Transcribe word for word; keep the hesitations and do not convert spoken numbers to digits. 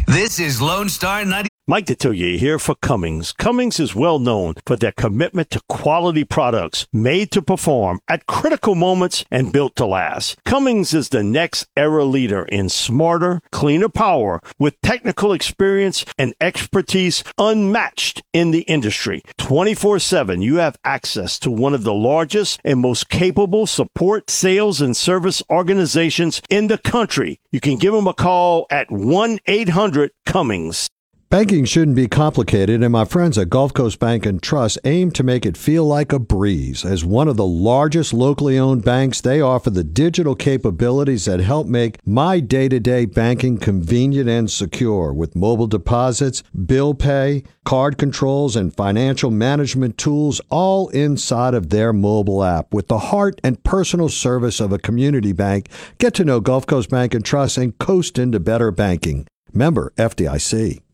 This is Lone Star ninety. Mike Detillier here for Cummings. Cummings is well known for their commitment to quality products made to perform at critical moments and built to last. Cummings is the next era leader in smarter, cleaner power with technical experience and expertise unmatched in the industry. twenty-four seven, you have access to one of the largest and most capable support, sales, and service organizations in the country. You can give them a call at one eight hundred Cummings. Banking shouldn't be complicated, and my friends at Gulf Coast Bank and Trust aim to make it feel like a breeze. As one of the largest locally owned banks, they offer the digital capabilities that help make my day-to-day banking convenient and secure with mobile deposits, bill pay, card controls, and financial management tools all inside of their mobile app. With the heart and personal service of a community bank, get to know Gulf Coast Bank and Trust and coast into better banking. Member F D I C.